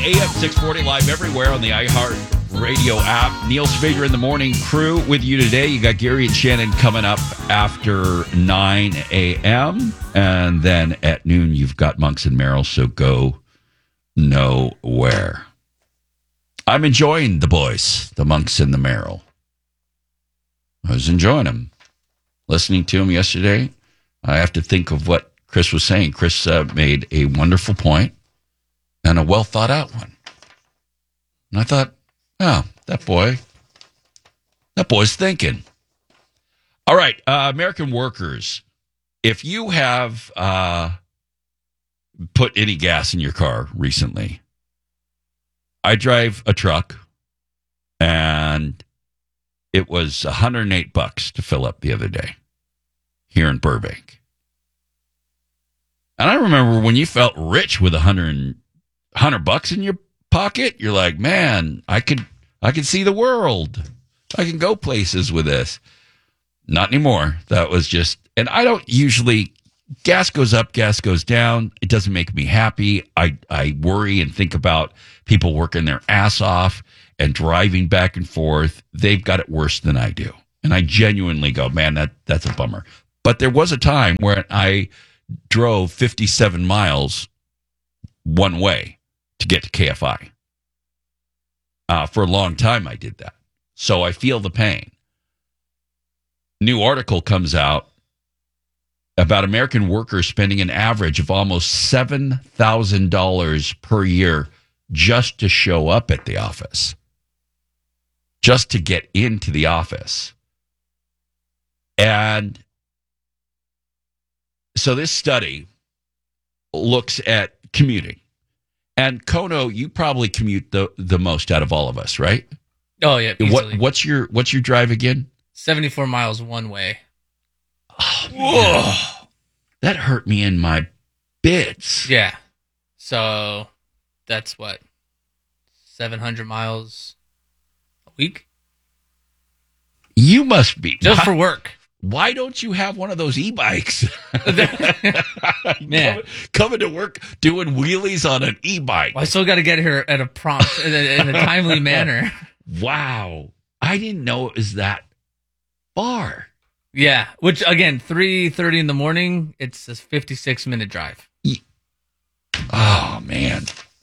AM 640 live everywhere on the iHeart Radio app. Neil Svager in the morning crew with you today. You got Gary and Shannon coming up after 9 a.m. And then at noon, you've got Monks and Merrill, so go nowhere. I'm enjoying the boys, the Monks and the Merrill. I was enjoying them. Listening to them yesterday, I have to think of what Chris was saying. Chris made a wonderful point and a well thought out one. And I thought, oh, that boy's thinking. All right, American workers, if you have put any gas in your car recently, I drive a truck, and it was $108 to fill up the other day here in Burbank. And I remember when you felt rich with $100 in your pocket, you're like, man, I can see the world. I can go places with this. Not anymore. That was just, and I don't usually, gas goes up, gas goes down. It doesn't make me happy. I worry and think about people working their ass off and driving back and forth. They've got it worse than I do. And I genuinely go, man, that's a bummer. But there was a time where I drove 57 miles one way to get to KFI. For a long time, I did that. So I feel the pain. New article comes out about American workers spending an average of almost $7,000 per year just to show up at the office, just to get into the office. And so this study looks at commuting. And Kono, you probably commute the most out of all of us, right? Oh yeah, easily. What's your drive again? 74 miles one way. Oh, whoa. That hurt me in my bits. Yeah. So that's what, 700 miles a week? You must be. Just for work. Why don't you have one of those e-bikes? Man. Coming to work doing wheelies on an e-bike. Well, I still got to get here at a prompt, in a timely manner. Wow. I didn't know it was that far. Yeah, which, again, 3:30 in the morning, it's a 56-minute drive. Oh, man.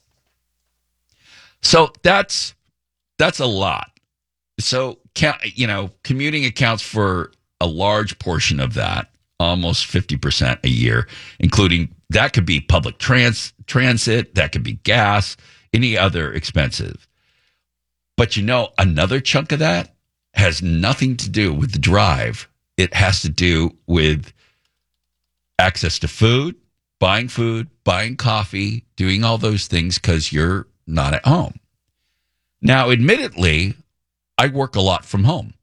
So that's a lot. So, commuting accounts for a large portion of that, almost 50% a year, including that could be public transit, that could be gas, any other expenses. But another chunk of that has nothing to do with the drive. It has to do with access to food, buying coffee, doing all those things because you're not at home. Now, admittedly, I work a lot from home.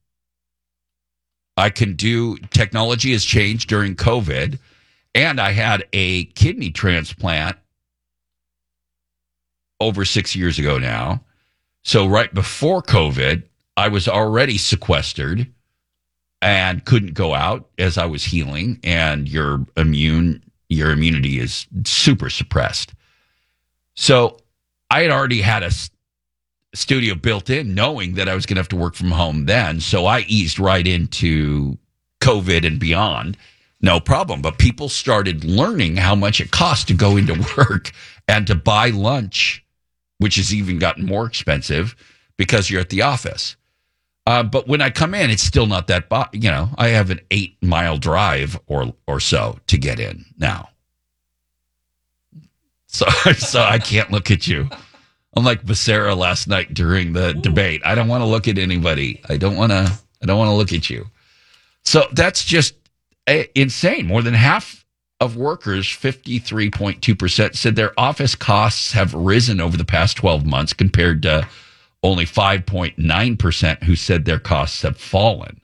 Technology has changed during COVID, and I had a kidney transplant over 6 years ago now. So right before COVID, I was already sequestered and couldn't go out as I was healing, and your immunity is super suppressed. So I had already had a studio built in, knowing that I was going to have to work from home then. So I eased right into COVID and beyond. No problem. But people started learning how much it costs to go into work and to buy lunch, which has even gotten more expensive because you're at the office. But when I come in, it's still not that, I have an 8-mile drive or so to get in now. So I can't look at you. I'm like Becerra last night during the debate. I don't want to look at anybody. I don't want to look at you. So that's just insane. More than half of workers, 53.2%, said their office costs have risen over the past 12 months compared to only 5.9% who said their costs have fallen.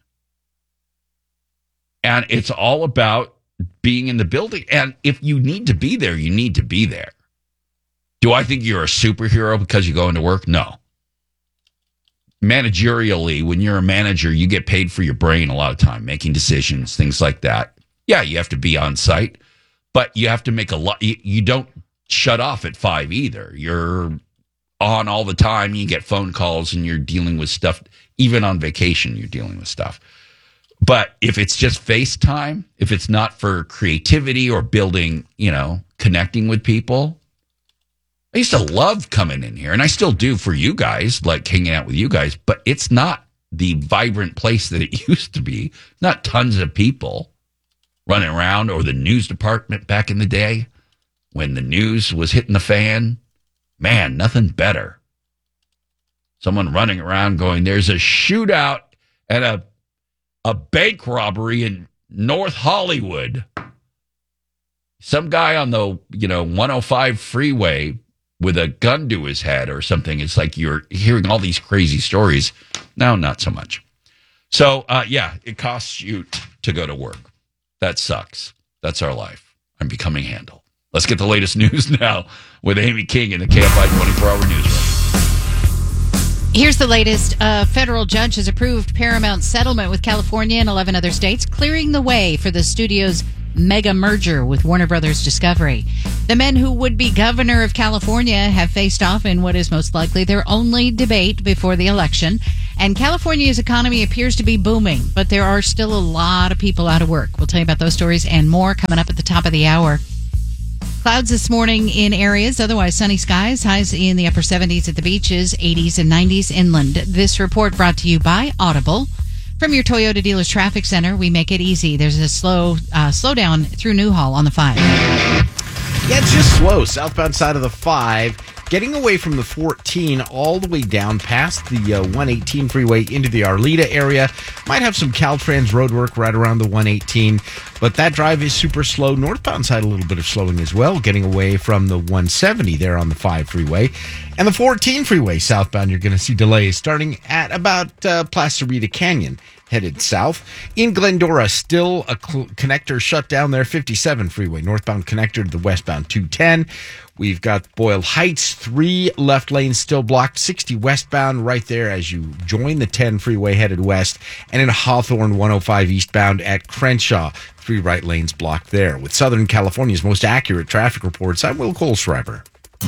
And it's all about being in the building. And if you need to be there, you need to be there. Do I think you're a superhero because you go into work? No. Managerially, when you're a manager, you get paid for your brain a lot of time, making decisions, things like that. Yeah, you have to be on site, but you have to make a lot. You don't shut off at 5 either. You're on all the time. You get phone calls and you're dealing with stuff. Even on vacation, you're dealing with stuff. But if it's just FaceTime, if it's not for creativity or building, connecting with people, I used to love coming in here, and I still do for you guys, like hanging out with you guys, but it's not the vibrant place that it used to be. Not tons of people running around, or the news department back in the day when the news was hitting the fan. Man, nothing better. Someone running around going, there's a shootout and a bank robbery in North Hollywood. Some guy on the 105 freeway with a gun to his head or something. It's like you're hearing all these crazy stories. No, not so much. So, it costs you to go to work. That sucks. That's our life. I'm becoming Handel. Let's get the latest news now with Amy King in the KFI 24-hour newsroom. Here's the latest. A federal judge has approved Paramount's settlement with California and 11 other states, clearing the way for the studio's mega merger with Warner Brothers Discovery. The men who would be governor of California have faced off in what is most likely their only debate before the election. And California's economy appears to be booming, but there are still a lot of people out of work. We'll tell you about those stories and more coming up at the top of the hour. Clouds this morning in areas, otherwise sunny skies, highs in the upper 70s at the beaches, 80s and 90s inland. This report brought to you by Audible. From your Toyota dealer's traffic center, we make it easy. There's a slow down through Newhall on the 5. Yeah, it's just slow. Southbound side of the 5, getting away from the 14 all the way down past the 118 freeway into the Arleta area. Might have some Caltrans roadwork right around the 118, but that drive is super slow. Northbound side, a little bit of slowing as well, getting away from the 170 there on the 5 freeway. And the 14 freeway southbound, you're going to see delays starting at about Placerita Canyon, headed south. In Glendora, still a connector shut down there, 57 freeway, northbound connector to the westbound 210. We've got Boyle Heights, 3 left lanes still blocked, 60 westbound right there as you join the 10 freeway headed west. And in Hawthorne, 105 eastbound at Crenshaw, 3 right lanes blocked there. With Southern California's most accurate traffic reports, I'm Will Kohlschreiber.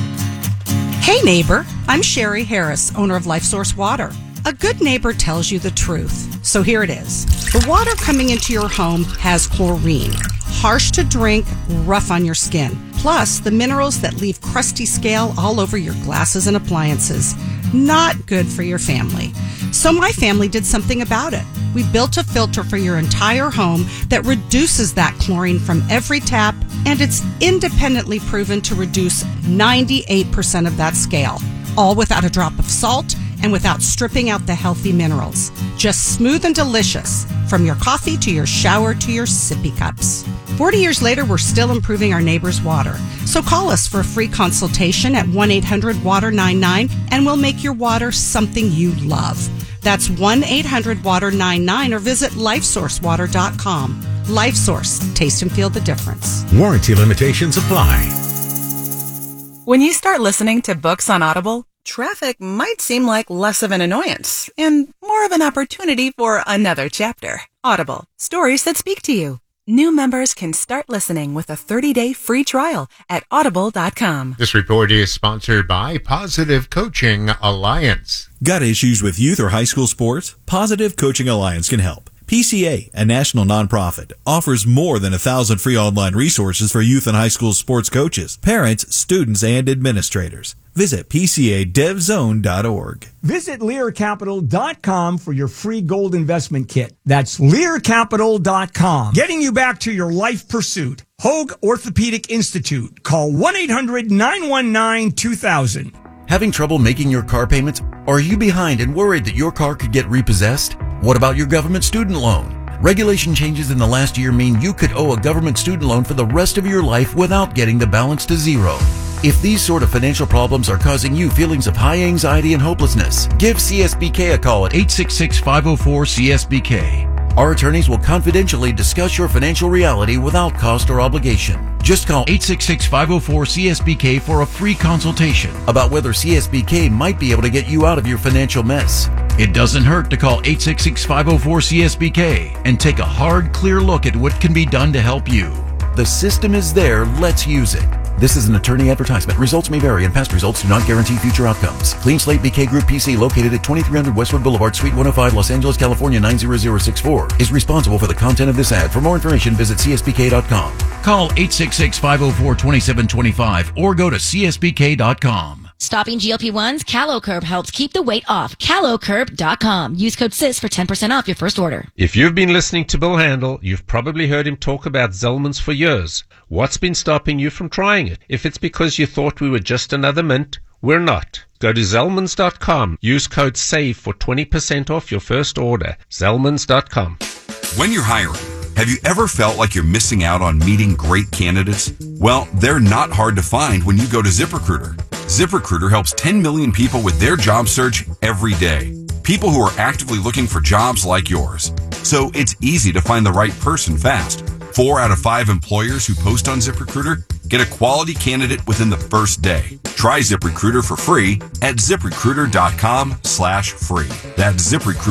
Hey neighbor, I'm Sherry Harris, owner of LifeSource Water. A good neighbor tells you the truth. So here it is. The water coming into your home has chlorine. Harsh to drink, rough on your skin. Plus, the minerals that leave crusty scale all over your glasses and appliances. Not good for your family. So my family did something about it. We built a filter for your entire home that reduces that chlorine from every tap, and it's independently proven to reduce 98% of that scale, all without a drop of salt and without stripping out the healthy minerals. Just smooth and delicious, from your coffee to your shower to your sippy cups. 40 years later, we're still improving our neighbor's water. So call us for a free consultation at 1-800-WATER-99, and we'll make your water something you love. That's 1-800-WATER-99, or visit LifeSourceWater.com. LifeSource. Taste and feel the difference. Warranty limitations apply. When you start listening to books on Audible, traffic might seem like less of an annoyance and more of an opportunity for another chapter. Audible. Stories that speak to you. New members can start listening with a 30-day free trial at audible.com. This report is sponsored by Positive Coaching Alliance. Got issues with youth or high school sports? Positive Coaching Alliance can help. PCA, a national nonprofit, offers more than 1,000 free online resources for youth and high school sports coaches, parents, students, and administrators. Visit PCADevZone.org. Visit LearCapital.com for your free gold investment kit. That's LearCapital.com. Getting you back to your life pursuit. Hoag Orthopedic Institute. Call 1-800-919-2000. Having trouble making your car payments? Or are you behind and worried that your car could get repossessed? What about your government student loan? Regulation changes in the last year mean you could owe a government student loan for the rest of your life without getting the balance to zero. If these sort of financial problems are causing you feelings of high anxiety and hopelessness, give CSBK a call at 866-504-CSBK. Our attorneys will confidentially discuss your financial reality without cost or obligation. Just call 866-504-CSBK for a free consultation about whether CSBK might be able to get you out of your financial mess. It doesn't hurt to call 866-504-CSBK and take a hard, clear look at what can be done to help you. The system is there. Let's use it. This is an attorney advertisement. Results may vary and past results do not guarantee future outcomes. Clean Slate BK Group PC, located at 2300 Westwood Boulevard, Suite 105, Los Angeles, California 90064, is responsible for the content of this ad. For more information, visit CSBK.com. Call 866-504-2725 or go to CSBK.com. Stopping GLP-1s, CaloCurb helps keep the weight off. CaloCurb.com. Use code SIS for 10% off your first order. If you've been listening to Bill Handel, you've probably heard him talk about Zellman's for years. What's been stopping you from trying it? If it's because you thought we were just another mint, we're not. Go to Zellmans.com. Use code SAVE for 20% off your first order. Zellmans.com. When you're hiring, have you ever felt like you're missing out on meeting great candidates? Well, they're not hard to find when you go to ZipRecruiter. ZipRecruiter helps 10 million people with their job search every day. People who are actively looking for jobs like yours. So it's easy to find the right person fast. 4 out of 5 employers who post on ZipRecruiter get a quality candidate within the first day. Try ZipRecruiter for free at ZipRecruiter.com/free. That's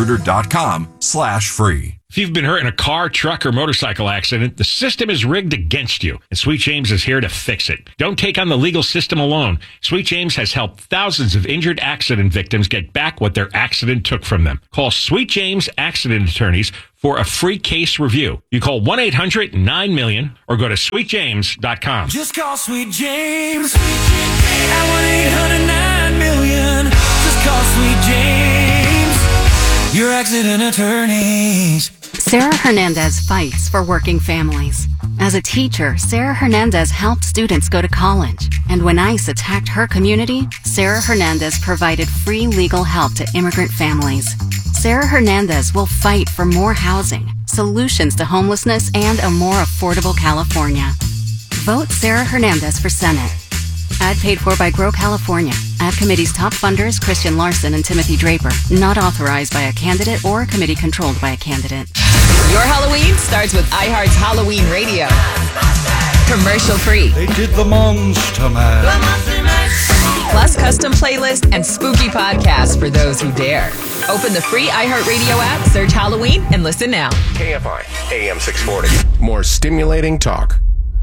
ZipRecruiter.com/free. If you've been hurt in a car, truck, or motorcycle accident, the system is rigged against you, and Sweet James is here to fix it. Don't take on the legal system alone. Sweet James has helped thousands of injured accident victims get back what their accident took from them. Call Sweet James Accident Attorneys for a free case review. You call 1-800-9-MILLION or go to sweetjames.com. Just call Sweet James at 1-800-9-MILLION. Just call Sweet James, your accident attorneys. Sarah Hernandez fights for working families. As a teacher, Sarah Hernandez helped students go to college. And when ICE attacked her community, Sarah Hernandez provided free legal help to immigrant families. Sarah Hernandez will fight for more housing, solutions to homelessness, and a more affordable California. Vote Sarah Hernandez for Senate. Ad paid for by Grow California. Ad committee's top funders, Christian Larson and Timothy Draper. Not authorized by a candidate or a committee controlled by a candidate. Your Halloween starts with iHeart's Halloween Radio. Commercial free. They did the Monster Mash. Plus custom playlist and spooky podcasts for those who dare. Open the free iHeartRadio app, search Halloween, and listen now. KFI, AM 640. More stimulating talk.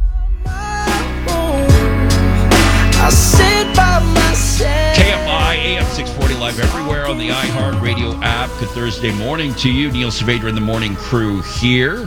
I sit by myself. KFI AM 640 live everywhere on the iHeartRadio app. Good Thursday morning to you. Neil Saavedra and the morning crew here.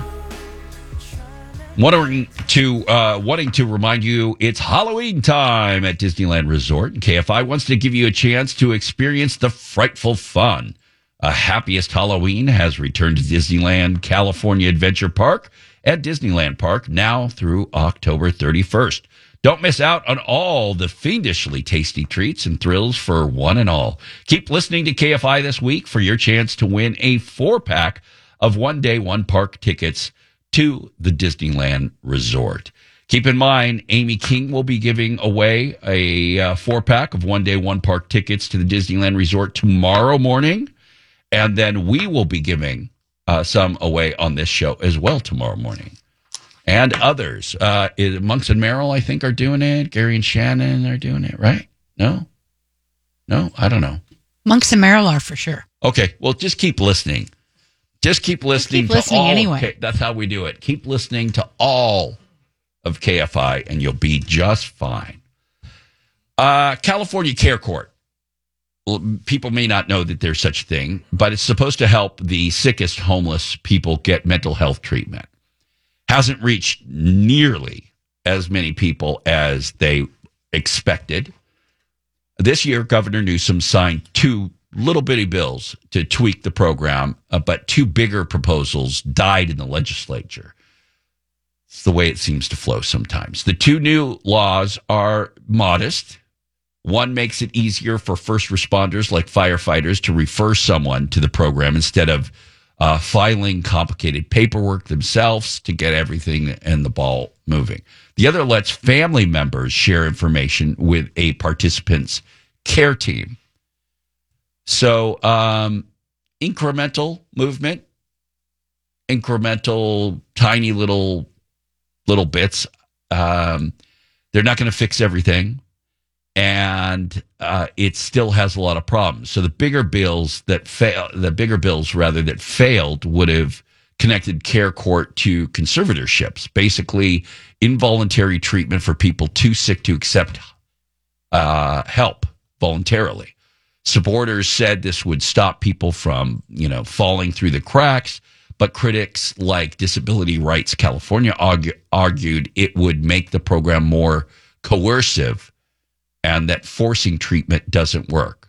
Wanting to remind you it's Halloween time at Disneyland Resort. And KFI wants to give you a chance to experience the frightful fun. Happiest Halloween has returned to Disneyland California Adventure Park at Disneyland Park now through October 31st. Don't miss out on all the fiendishly tasty treats and thrills for one and all. Keep listening to KFI this week for your chance to win a 4-pack of one-day, one-park tickets to the Disneyland Resort. Keep in mind, Amy King will be giving away a 4-pack of one-day, one-park tickets to the Disneyland Resort tomorrow morning, and then we will be giving some away on this show as well tomorrow morning. And others. Monks and Merrill, I think, are doing it. Gary and Shannon are doing it, right? No? I don't know. Monks and Merrill are for sure. Okay, well, just keep listening. Just keep listening to all. Anyway. That's how we do it. Keep listening to all of KFI, and you'll be just fine. California Care Court. Well, people may not know that there's such a thing, but it's supposed to help the sickest homeless people get mental health treatment. Hasn't reached nearly as many people as they expected. This year, Governor Newsom signed 2 little bitty bills to tweak the program, but 2 bigger proposals died in the legislature. It's the way it seems to flow sometimes. The 2 new laws are modest. One makes it easier for first responders like firefighters to refer someone to the program instead of filing complicated paperwork themselves to get everything and the ball moving. The other lets family members share information with a participant's care team. So incremental movement, incremental, tiny little bits. They're not going to fix everything. And it still has a lot of problems. So the bigger bills that failed would have connected care court to conservatorships, basically involuntary treatment for people too sick to accept help voluntarily. Supporters said this would stop people from, falling through the cracks, but critics like Disability Rights California argued it would make the program more coercive and that forcing treatment doesn't work.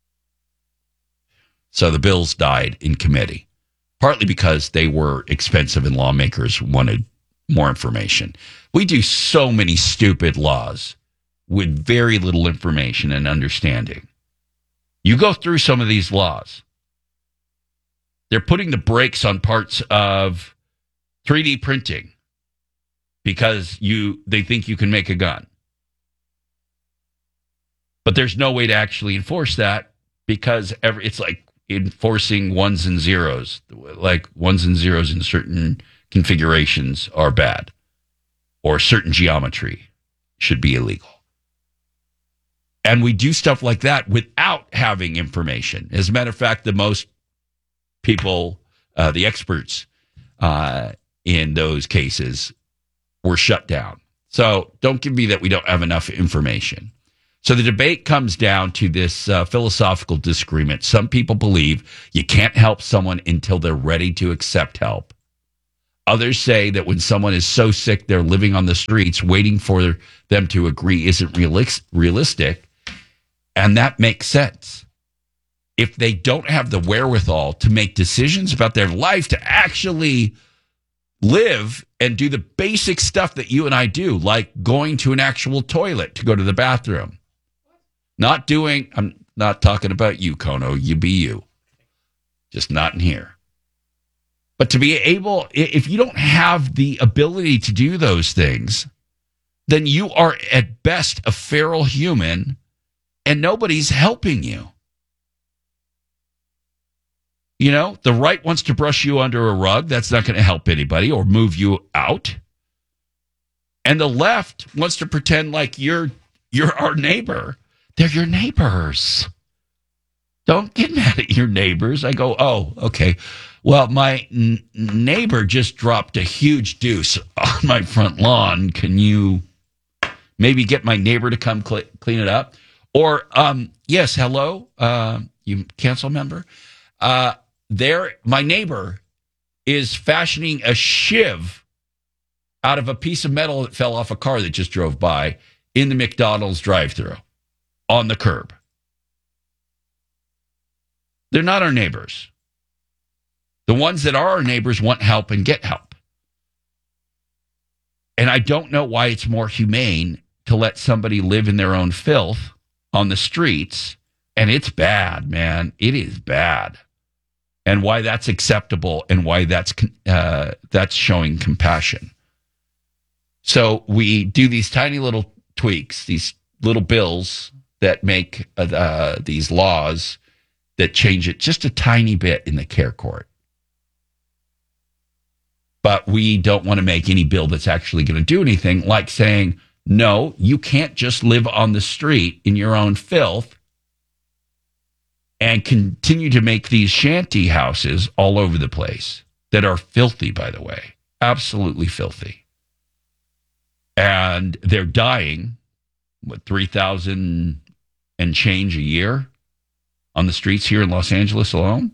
So the bills died in committee, partly because they were expensive and lawmakers wanted more information. We do so many stupid laws with very little information and understanding. You go through some of these laws. They're putting the brakes on parts of 3D printing because they think you can make a gun. But there's no way to actually enforce that because it's like enforcing ones and zeros. Like ones and zeros in certain configurations are bad, or certain geometry should be illegal. And we do stuff like that without having information. As a matter of fact, the most people, the experts in those cases, were shut down. So don't give me that we don't have enough information. So the debate comes down to this philosophical disagreement. Some people believe you can't help someone until they're ready to accept help. Others say that when someone is so sick they're living on the streets, waiting for them to agree isn't realistic. And that makes sense. If they don't have the wherewithal to make decisions about their life, to actually live and do the basic stuff that you and I do, like going to an actual toilet to go to the bathroom. I'm not talking about you, Kono. You be you. Just not in here. But to be able, if you don't have the ability to do those things, then you are at best a feral human and nobody's helping you. The right wants to brush you under a rug. That's not going to help anybody or move you out. And the left wants to pretend like you're our neighbor. They're your neighbors. Don't get mad at your neighbors. I go, oh, okay. Well, my neighbor just dropped a huge deuce on my front lawn. Can you maybe get my neighbor to come clean it up? Or, yes, hello, you council member. My neighbor is fashioning a shiv out of a piece of metal that fell off a car that just drove by in the McDonald's drive-thru on the curb. They're not our neighbors. The ones that are our neighbors want help and get help. And I don't know why it's more humane to let somebody live in their own filth on the streets. And it's bad, man. It is bad. And why that's acceptable and why that's showing compassion. So we do these tiny little tweaks, these little bills that make these laws that change it just a tiny bit in the care court. But we don't want to make any bill that's actually going to do anything, like saying, no, you can't just live on the street in your own filth and continue to make these shanty houses all over the place that are filthy, by the way, absolutely filthy. And they're dying, 3,000 and change a year on the streets here in Los Angeles alone?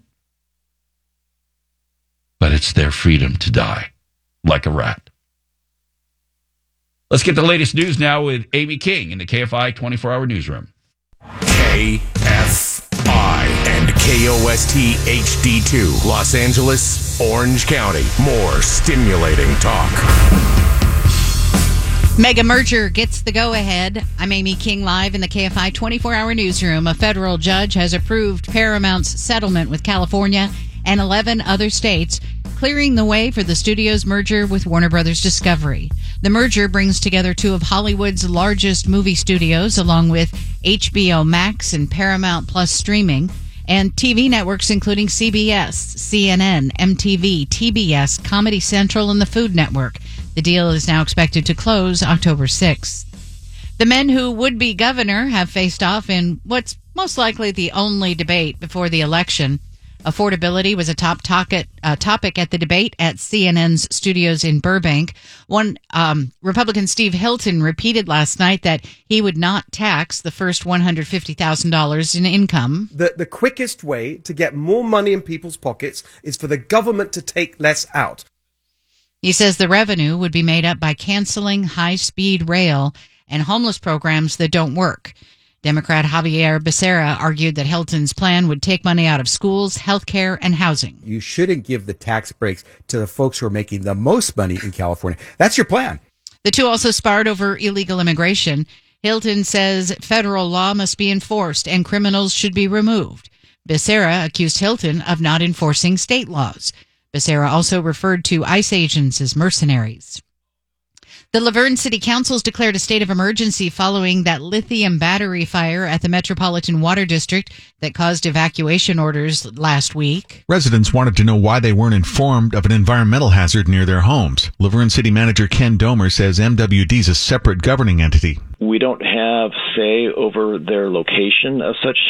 But it's their freedom to die like a rat. Let's get the latest news now with Amy King in the KFI 24-hour newsroom. KFI and KOST HD2, Los Angeles, Orange County. More stimulating talk. Mega merger gets the go-ahead. I'm Amy King, live in the KFI 24-hour newsroom. A federal judge has approved Paramount's settlement with California and 11 other states, clearing the way for the studio's merger with Warner Brothers Discovery. The merger brings together two of Hollywood's largest movie studios, along with HBO Max and Paramount Plus streaming, and TV networks including CBS, CNN, MTV, TBS, Comedy Central, and the Food Network. The deal is now expected to close October 6th. The men who would be governor have faced off in what's most likely the only debate before the election. Affordability was a top topic at the debate at CNN's studios in Burbank. One Republican Steve Hilton repeated last night that he would not tax the first $150,000 in income. The quickest way to get more money in people's pockets is for the government to take less out. He says the revenue would be made up by canceling high-speed rail and homeless programs that don't work. Democrat Javier Becerra argued that Hilton's plan would take money out of schools, healthcare, and housing. You shouldn't give the tax breaks to the folks who are making the most money in California. That's your plan. The two also sparred over illegal immigration. Hilton says federal law must be enforced and criminals should be removed. Becerra accused Hilton of not enforcing state laws. Becerra also referred to ICE agents as mercenaries. The Laverne City Council's declared a state of emergency following that lithium battery fire at the Metropolitan Water District that caused evacuation orders last week. Residents wanted to know why they weren't informed of an environmental hazard near their homes. Laverne City Manager Ken Domer says MWD is a separate governing entity. We don't have say over their location of such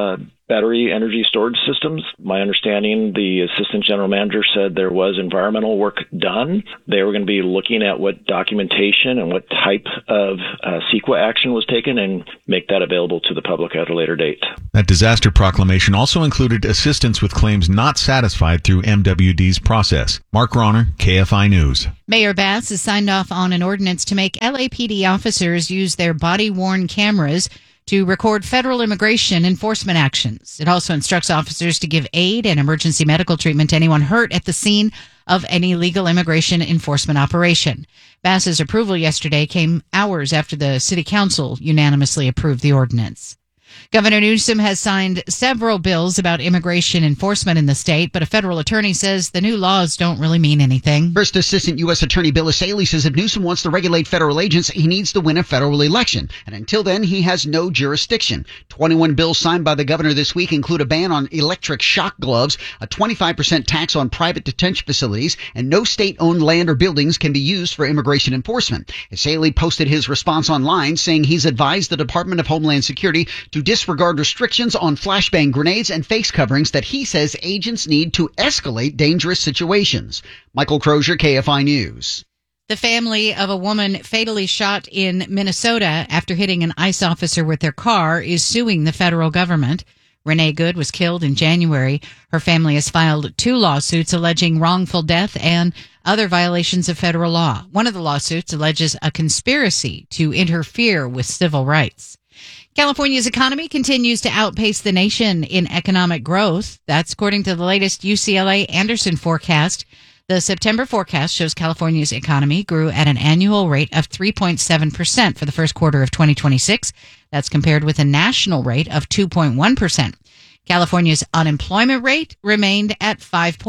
battery energy storage systems. My understanding, the assistant general manager said there was environmental work done. They were going to be looking at what documentation and what type of CEQA action was taken and make that available to the public at a later date. That disaster proclamation also included assistance with claims not satisfied through MWD's process. Mark Ronner, KFI News. Mayor Bass has signed off on an ordinance to make LAPD officers use their body-worn cameras to record federal immigration enforcement actions. It also instructs officers to give aid and emergency medical treatment to anyone hurt at the scene of any illegal immigration enforcement operation. Bass's approval yesterday came hours after the city council unanimously approved the ordinance. Governor Newsom has signed several bills about immigration enforcement in the state, but a federal attorney says the new laws don't really mean anything. First Assistant U.S. Attorney Bill Asaley says if Newsom wants to regulate federal agents, he needs to win a federal election. And until then, he has no jurisdiction. 21 bills signed by the governor this week include a ban on electric shock gloves, a 25% tax on private detention facilities, and no state-owned land or buildings can be used for immigration enforcement. Asaley posted his response online saying he's advised the Department of Homeland Security to disregard restrictions on flashbang grenades and face coverings that he says agents need to escalate dangerous situations. Michael Crozier, KFI News. The family of a woman fatally shot in Minnesota after hitting an ICE officer with their car is suing the federal government. Renee Good was killed in January. Her family has filed 2 lawsuits alleging wrongful death and other violations of federal law. One of the lawsuits alleges a conspiracy to interfere with civil rights. California's economy continues to outpace the nation in economic growth. That's according to the latest UCLA Anderson forecast. The September forecast shows California's economy grew at an annual rate of 3.7% for the first quarter of 2026. That's compared with a national rate of 2.1%. California's unemployment rate remained at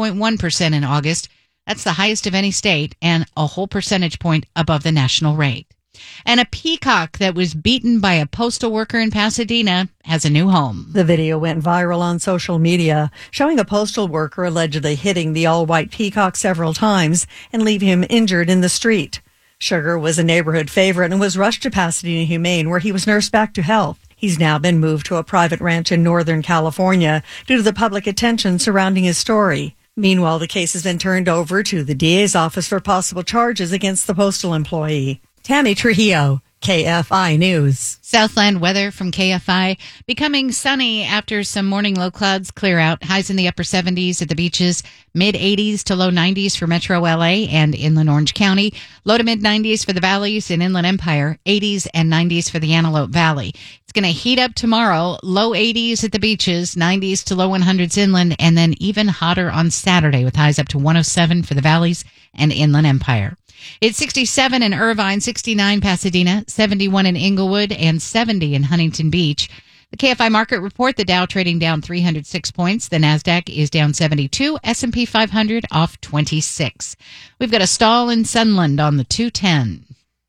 5.1% in August. That's the highest of any state and a whole percentage point above the national rate. And a peacock that was beaten by a postal worker in Pasadena has a new home. The video went viral on social media, showing a postal worker allegedly hitting the all-white peacock several times and leaving him injured in the street. Sugar was a neighborhood favorite and was rushed to Pasadena Humane, where he was nursed back to health. He's now been moved to a private ranch in Northern California due to the public attention surrounding his story. Meanwhile, the case has been turned over to the DA's office for possible charges against the postal employee. Tammy Trujillo, KFI News. Southland weather from KFI. Becoming sunny after some morning low clouds clear out. Highs in the upper 70s at the beaches. Mid 80s to low 90s for Metro LA and Inland Orange County. Low to mid 90s for the valleys in Inland Empire. 80s and 90s for the Antelope Valley. It's going to heat up tomorrow. Low 80s at the beaches. 90s to low 100s inland. And then even hotter on Saturday with highs up to 107 for the valleys and Inland Empire. It's 67 in Irvine, 69 Pasadena, 71 in Inglewood, and 70 in Huntington Beach. The KFI market report, the Dow trading down 306 points. The NASDAQ is down 72. S&P 500 off 26. We've got a stall in Sunland on the 210.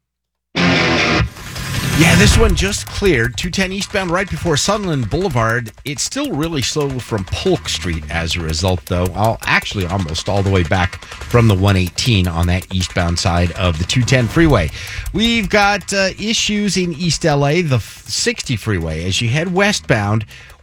Yeah, this one just cleared. 210 eastbound right before Sunland Boulevard. It's still really slow from Polk Street as a result, though. Actually almost all the way back from the 118 on that eastbound side of the 210 freeway. We've got issues in East LA, the 60 freeway. As you head westbound,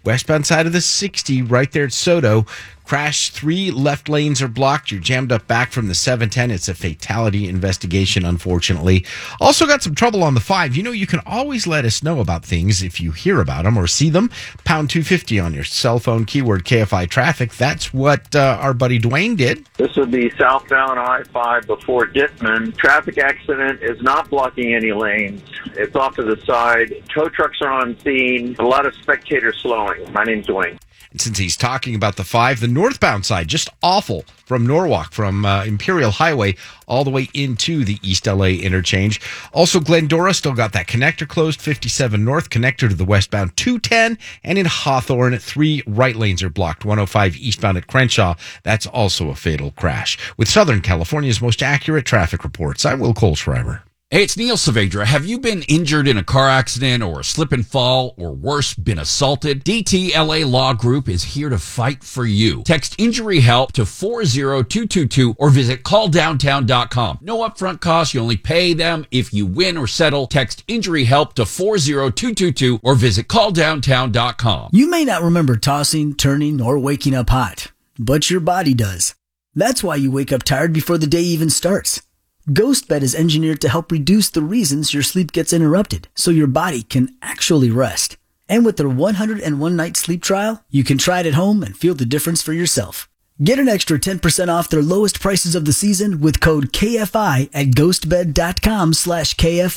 Westbound side of the 60 right there at Soto. Crash, 3 left lanes are blocked. You're jammed up back from the 710. It's a fatality investigation, unfortunately. Also got some trouble on the 5. You know, you can always let us know about things if you hear about them or see them. Pound 250 on your cell phone, keyword KFI traffic. That's what our buddy Dwayne did. This would be southbound I-5 before Dittman. Traffic accident is not blocking any lanes. It's off to the side. Tow trucks are on scene. A lot of spectators slowing. My name's Dwayne. And since he's talking about the 5, the northbound side, just awful from Norwalk, from Imperial Highway all the way into the East LA interchange. Also, Glendora still got that connector closed, 57 north, connector to the westbound 210. And in Hawthorne, 3 right lanes are blocked, 105 eastbound at Crenshaw. That's also a fatal crash. With Southern California's most accurate traffic reports, I'm Will Kohlschreiber. Hey, it's Neil Saavedra. Have you been injured in a car accident or a slip and fall or worse, been assaulted? DTLA Law Group is here to fight for you. Text injury help to 40222 or visit calldowntown.com. No upfront costs. You only pay them if you win or settle. Text injury help to 40222 or visit calldowntown.com. You may not remember tossing, turning, or waking up hot, but your body does. That's why you wake up tired before the day even starts. GhostBed is engineered to help reduce the reasons your sleep gets interrupted, so your body can actually rest. And with their 101-night sleep trial, you can try it at home and feel the difference for yourself. Get an extra 10% off their lowest prices of the season with code KFI at ghostbed.com/KFI.